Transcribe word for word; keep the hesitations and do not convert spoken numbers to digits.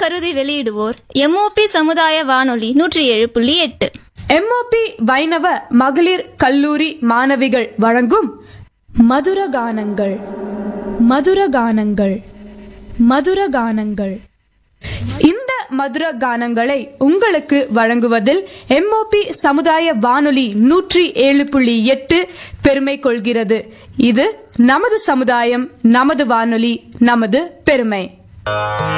கருதி வெளியிடுவோர் எம்ஓபி சமுதாய வானொலி நூற்றி ஏழு புள்ளி எட்டு. எம்ஓபி வைணவ மகளிர் கல்லூரி மாணவிகள் வழங்கும் மதுரகானங்கள் மதுரகானங்கள் மதுரகானங்கள். இந்த மதுர கானங்களை உங்களுக்கு வழங்குவதில் எம்ஓபி சமுதாய வானொலி நூற்றி ஏழு புள்ளி எட்டு பெருமை கொள்கிறது. இது நமது சமுதாயம், நமது வானொலி, நமது பெருமை.